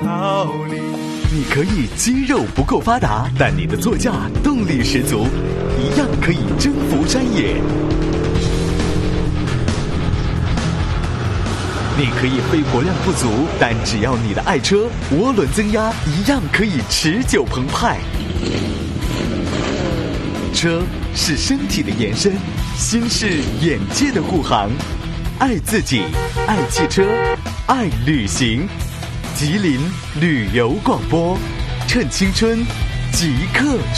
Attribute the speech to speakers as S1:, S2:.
S1: 逃离。
S2: 你可以肌肉不够发达，但你的座驾动力十足，一样可以征服山野。你可以肺活量不足，但只要你的爱车涡轮增压，一样可以持久澎湃。车是身体的延伸，心是眼界的护航。爱自己，爱汽车，爱旅行。吉林旅游广播，趁青春即刻